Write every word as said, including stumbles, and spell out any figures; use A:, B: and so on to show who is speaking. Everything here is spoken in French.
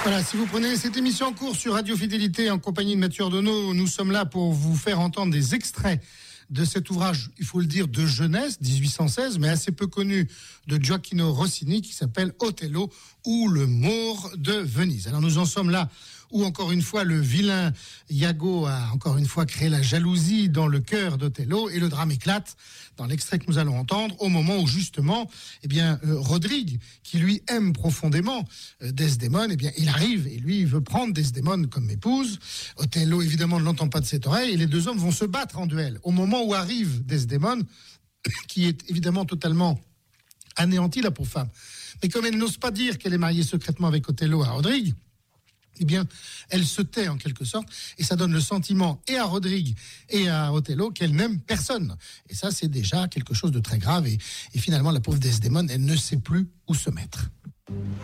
A: Voilà, si vous prenez cette émission en cours sur Radio Fidélité en compagnie de Mathieu Ordonneau, nous sommes là pour vous faire entendre des extraits de cet ouvrage, il faut le dire, de jeunesse, dix-huit cent seize, mais assez peu connu, de Gioacchino Rossini, qui s'appelle Othello ou le Maure de Venise. Alors nous en sommes là où, encore une fois, le vilain Iago a encore une fois créé la jalousie dans le cœur d'Othello, et le drame éclate dans l'extrait que nous allons entendre, au moment où, justement, eh bien, euh, Rodrigue, qui lui aime profondément euh, Desdémone, eh bien, il arrive, et lui, il veut prendre Desdémone comme épouse. Othello, évidemment, ne l'entend pas de cette oreille, et les deux hommes vont se battre en duel. Au moment où arrive Desdémone, qui est évidemment totalement anéantie, la pauvre femme, mais comme elle n'ose pas dire qu'elle est mariée secrètement avec Othello à Rodrigue, eh bien, elle se tait en quelque sorte, et ça donne le sentiment et à Rodrigue et à Othello qu'elle n'aime personne. Et ça, c'est déjà quelque chose de très grave, et, et finalement, la pauvre Desdémone, elle ne sait plus où se mettre.